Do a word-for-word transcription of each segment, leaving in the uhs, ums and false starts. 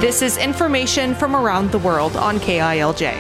This is information from around the world on K I L J.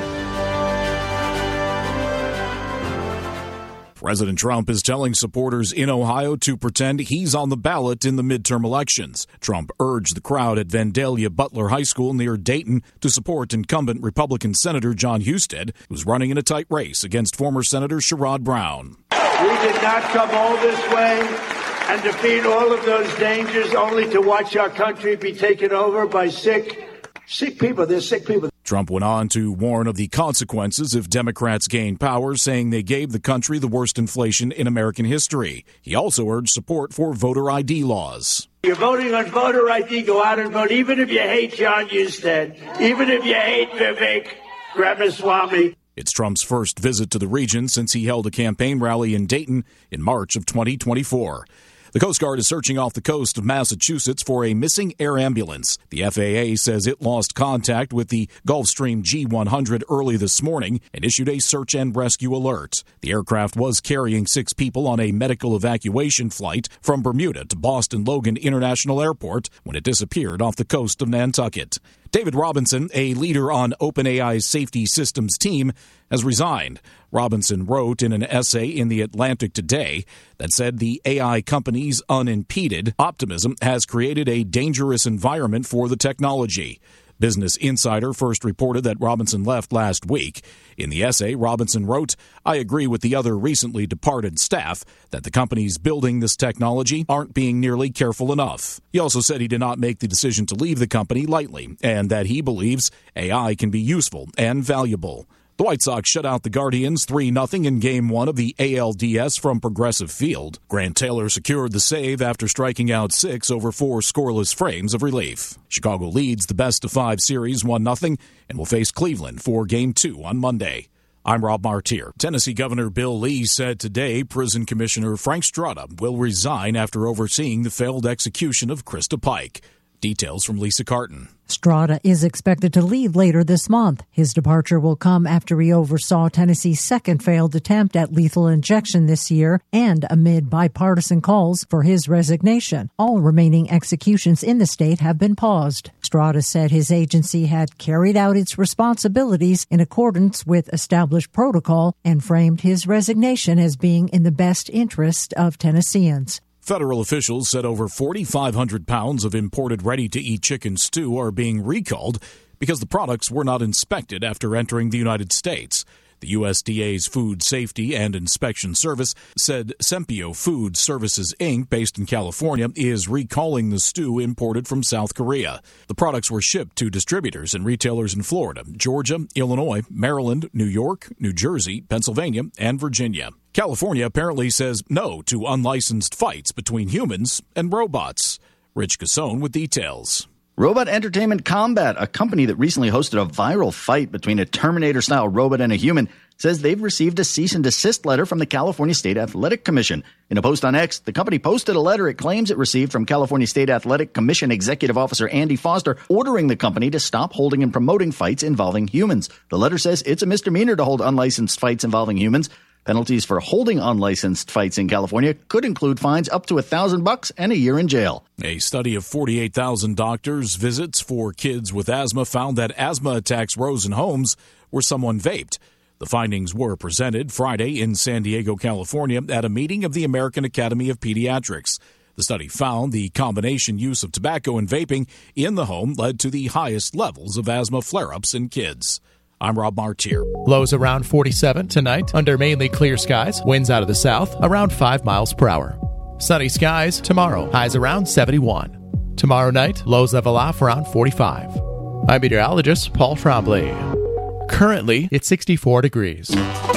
President Trump is telling supporters in Ohio to pretend he's on the ballot in the midterm elections. Trump urged the crowd at Vandalia Butler High School near Dayton to support incumbent Republican Senator Jon Husted, who's running in a tight race against former Senator Sherrod Brown. We did not come all this way and defeat all of those dangers only to watch our country be taken over by sick, sick people. They're sick people. Trump went on to warn of the consequences if Democrats gain power, saying they gave the country the worst inflation in American history. He also urged support for voter I D laws. You're voting on voter I D, go out and vote, even if you hate Jon Husted, even if you hate Vivek Ramaswamy. It's Trump's first visit to the region since he held a campaign rally in Dayton in March of twenty twenty-four. The Coast Guard is searching off the coast of Massachusetts for a missing air ambulance. The F A A says it lost contact with the Gulfstream G one hundred early this morning and issued a search and rescue alert. The aircraft was carrying six people on a medical evacuation flight from Bermuda to Boston Logan International Airport when it disappeared off the coast of Nantucket. David Robinson, a leader on OpenAI's safety systems team, has resigned. Robinson wrote in an essay in The Atlantic today that said the A I company's unimpeded optimism has created a dangerous environment for the technology. Business Insider first reported that Robinson left last week. In the essay, Robinson wrote, "I agree with the other recently departed staff that the companies building this technology aren't being nearly careful enough." He also said he did not make the decision to leave the company lightly and that he believes A I can be useful and valuable. The White Sox shut out the Guardians three nothing in Game one of the A L D S from Progressive Field. Grant Taylor secured the save after striking out six over four scoreless frames of relief. Chicago leads the best-of-five series one nothing and will face Cleveland for Game two on Monday. I'm Rob Martier. Tennessee Governor Bill Lee said today Prison Commissioner Frank Strada will resign after overseeing the failed execution of Krista Pike. Details from Lisa Carton. Strada is expected to leave later this month. His departure will come after he oversaw Tennessee's second failed attempt at lethal injection this year and amid bipartisan calls for his resignation. All remaining executions in the state have been paused. Strada said his agency had carried out its responsibilities in accordance with established protocol and framed his resignation as being in the best interest of Tennesseans. Federal officials said over forty-five hundred pounds of imported ready-to-eat chicken stew are being recalled because the products were not inspected after entering the United States. The U S D A's Food Safety and Inspection Service said Sempio Food Services, Incorporated, based in California, is recalling the stew imported from South Korea. The products were shipped to distributors and retailers in Florida, Georgia, Illinois, Maryland, New York, New Jersey, Pennsylvania, and Virginia. California apparently says no to unlicensed fights between humans and robots. Rich Cassone with details. Robot Entertainment Combat, a company that recently hosted a viral fight between a Terminator-style robot and a human, says they've received a cease and desist letter from the California State Athletic Commission. In a post on X, the company posted a letter it claims it received from California State Athletic Commission Executive Officer Andy Foster, ordering the company to stop holding and promoting fights involving humans. The letter says it's a misdemeanor to hold unlicensed fights involving humans. Penalties for holding unlicensed fights in California could include fines up to a thousand bucks and a year in jail. A study of forty-eight thousand doctors' visits for kids with asthma found that asthma attacks rose in homes where someone vaped. The findings were presented Friday in San Diego, California, at a meeting of the American Academy of Pediatrics. The study found the combination use of tobacco and vaping in the home led to the highest levels of asthma flare-ups in kids. I'm Rob Martier. Lows around forty-seven tonight under mainly clear skies. Winds out of the south around five miles per hour. Sunny skies tomorrow. Highs around seventy-one. Tomorrow night, lows level off around forty-five. I'm meteorologist Paul Trombley. Currently, it's sixty-four degrees.